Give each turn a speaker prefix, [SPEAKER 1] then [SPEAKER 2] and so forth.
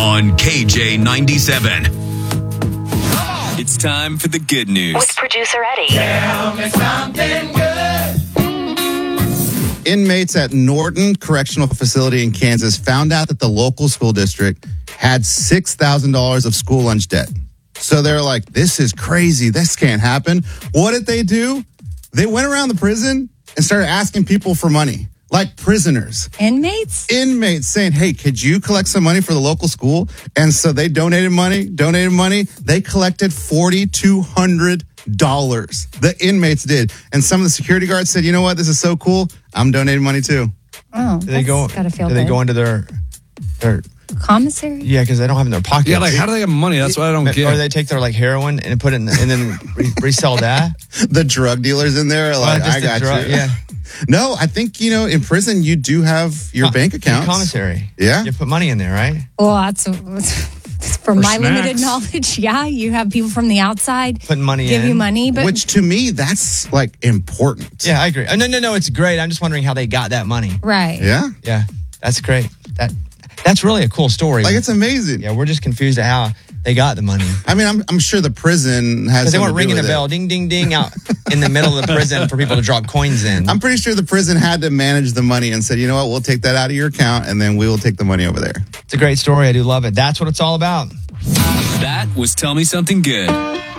[SPEAKER 1] on KJ97. It's time for the good news.
[SPEAKER 2] With producer Eddie.
[SPEAKER 3] Tell me something good.
[SPEAKER 4] Inmates at Norton Correctional Facility in Kansas found out that the local school district had $6,000 of school lunch debt. So they're like, this is crazy. This can't happen. What did they do? They went around the prison and started asking people for money, like prisoners.
[SPEAKER 5] Inmates
[SPEAKER 4] Saying, hey, could you collect some money for the local school? And so they donated money. They collected $4,200. The inmates did. And some of the security guards said, you know what? This is so cool. I'm donating money too.
[SPEAKER 5] Oh,
[SPEAKER 6] Do they go into their
[SPEAKER 5] commissary?
[SPEAKER 6] Yeah, because they don't have it in their pockets.
[SPEAKER 7] Yeah, like how do they have money? That's what I don't get.
[SPEAKER 6] Or they take their like heroin and put it in, and then resell that.
[SPEAKER 4] The drug dealers in there are like, I got you.
[SPEAKER 6] Yeah.
[SPEAKER 4] No, I think, in prison you do have your bank accounts.
[SPEAKER 6] Commissary.
[SPEAKER 4] Yeah.
[SPEAKER 6] You put money in there, right?
[SPEAKER 5] Well, that's from my limited knowledge. Yeah, you have people from the outside
[SPEAKER 6] putting money
[SPEAKER 5] give you money, but
[SPEAKER 4] which to me that's like important.
[SPEAKER 6] Yeah, I agree. No, it's great. I'm just wondering how they got that money.
[SPEAKER 5] Right.
[SPEAKER 6] Yeah, that's great. That's really a cool story.
[SPEAKER 4] Like, it's amazing.
[SPEAKER 6] Yeah, we're just confused at how they got the money.
[SPEAKER 4] I mean, I'm sure the prison has.
[SPEAKER 6] Because they weren't ringing a bell, ding, ding, ding, out in the middle of the prison for people to drop coins in.
[SPEAKER 4] I'm pretty sure the prison had to manage the money and said, you know what, we'll take that out of your account and then we will take the money over there.
[SPEAKER 6] It's a great story. I do love it. That's what it's all about.
[SPEAKER 1] That was Tell Me Something Good.